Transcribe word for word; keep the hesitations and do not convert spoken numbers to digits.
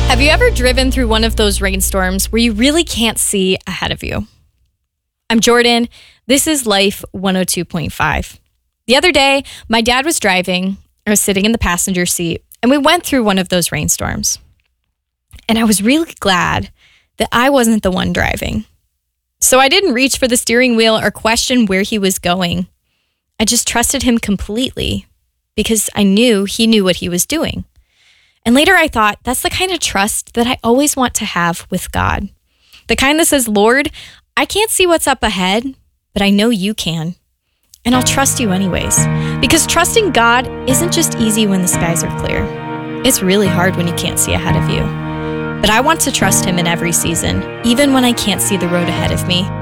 Have you ever driven through one of those rainstorms where you really can't see ahead of you? I'm Jordan. This is Life one oh two point five. The other day, my dad was driving. I was sitting in the passenger seat, and we went through one of those rainstorms. And I was really glad that I wasn't the one driving. So I didn't reach for the steering wheel or question where he was going. I just trusted him completely because I knew he knew what he was doing. And later I thought, that's the kind of trust that I always want to have with God. The kind that says, Lord, I can't see what's up ahead, but I know you can. And I'll trust you anyways. Because trusting God isn't just easy when the skies are clear. It's really hard when you can't see ahead of you. But I want to trust him in every season, even when I can't see the road ahead of me.